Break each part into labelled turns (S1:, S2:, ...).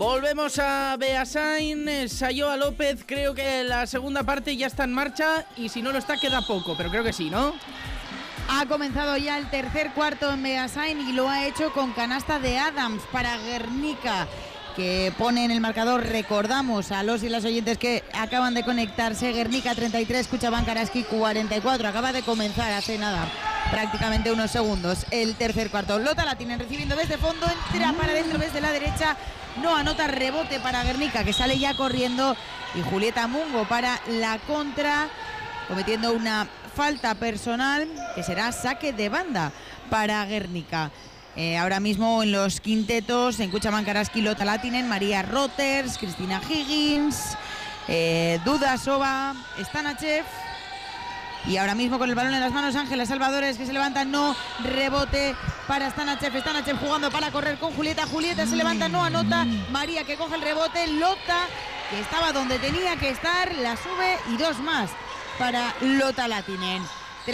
S1: Volvemos a Beasain. Sayoa López, creo que la segunda parte ya está en marcha y si no lo está queda poco, pero creo que sí, ¿no?
S2: Ha comenzado ya el tercer cuarto en Beasain y lo ha hecho con canasta de Adams para Guernica, que pone en el marcador, recordamos a los y las oyentes que acaban de conectarse, Guernica 33, Cuchabank Araski 44, acaba de comenzar hace nada, prácticamente unos segundos, el tercer cuarto. Lota la tienen recibiendo desde fondo, entra para adentro desde la derecha, no anota, rebote para Guernica, que sale ya corriendo, y Julieta Mungo para la contra, cometiendo una falta personal, que será saque de banda para Guernica. Ahora mismo en los quintetos, en Cuchabank Araski, Lota Latinen, María Roters, Cristina Higgins, Duda Sova, Stanachev. Y ahora mismo con el balón en las manos, Ángela Salvadores, que se levanta, no, rebote para Stanachev, Stanachev jugando para correr con Julieta, Julieta se levanta, no anota, María que coge el rebote, Lota, que estaba donde tenía que estar, la sube y dos más para Lota Latinen.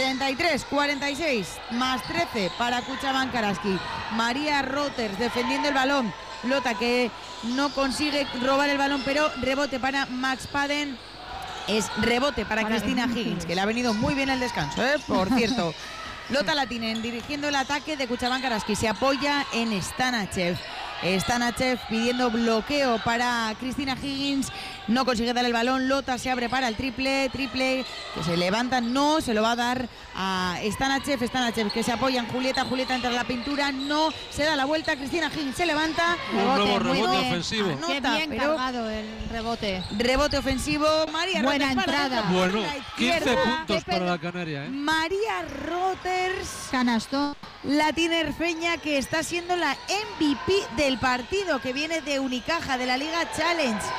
S2: 33-46 más 13 para Cuchabank Araski. María Roters defendiendo el balón. Lota que no consigue robar el balón, pero rebote para Max Paden. Es rebote para Cristina Higgins, que le ha venido muy bien el descanso, por cierto. Lota Latinen dirigiendo el ataque de Cuchabank Araski. Se apoya en Stanachev. Stanachev pidiendo bloqueo para Cristina Higgins, no consigue dar el balón, Lota se abre para el triple, que se levanta, no, se lo va a dar a Stanachev, que se apoya en Julieta, entra en la pintura, no, se da la vuelta, Cristina Higgins se levanta,
S3: un nuevo rebote ofensivo.
S2: Anota,
S4: qué bien cargado el rebote.
S2: Rebote ofensivo, María
S4: buena
S2: Roters
S4: entrada.
S3: Bueno, 15 puntos para la Canaria,
S2: María Roters,
S4: Canastó.
S2: la tinerfeña, que está siendo la MVP del partido, que viene de Unicaja, de la Liga Challenge.